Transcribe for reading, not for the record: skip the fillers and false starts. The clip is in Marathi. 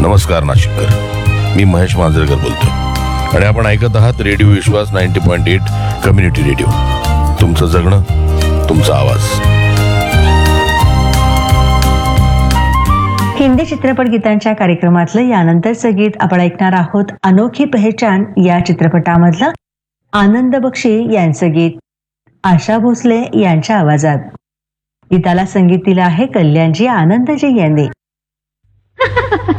नमस्कार नाशिककर, मी महेश मांजरेकर बोलतोय आणि आपण ऐकत आहात रेडिओ विश्वास 90.8 कम्युनिटी रेडिओ. तुमचं जगणं, तुमचा आवाज. हिंदी चित्रपट गीतांच्या कार्यक्रमातलं यानंतरचं गीत आपण ऐकणार आहोत. अनोखी पहचान या चित्रपटामधलं आनंद बक्षी यांचं गीत आशा भोसले यांच्या आवाजात. गीताला संगीत दिलं आहे कल्याणजी आनंदजी यांनी.